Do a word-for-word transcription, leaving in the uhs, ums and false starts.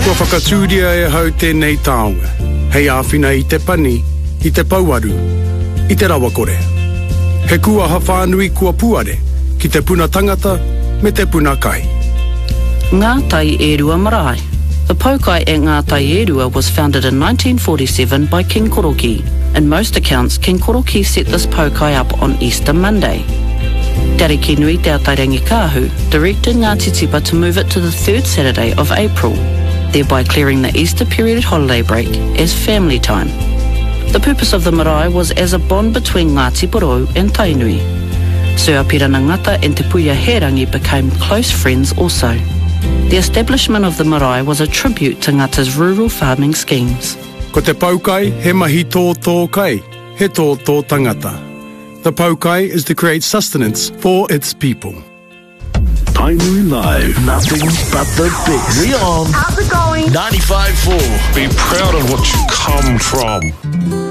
Kua whakatūria e hau tēnei taonga. Hei āwhina i te pani, i te pauaru, i te rawakore. He kua hawhanui kua puare, ki te puna tangata me te puna kai. Ngātai Erua Marae. The Paukai at Ngātai Erua was founded in nineteen forty-seven by King Koroki. In most accounts, King Koroki set this Paukai up on Easter Monday. Tariki Nui Te Atairangi Kāhu directed Ngāti Tipa to move it to the third Saturday of April, thereby clearing the Easter period holiday break as family time. The purpose of the marae was as a bond between Ngāti Porou and Tainui. Sir Apirana Ngata and Te Puia Herangi became close friends also. The establishment of the marae was a tribute to Ngata's rural farming schemes. Ko te paukai, he mahi tō tō kai, he tō tō tangata. The paukai is to create sustenance for its people. Tainui Live, nothing but the best. Leon, How's it going? ninety-five point four. Be proud of what you come from.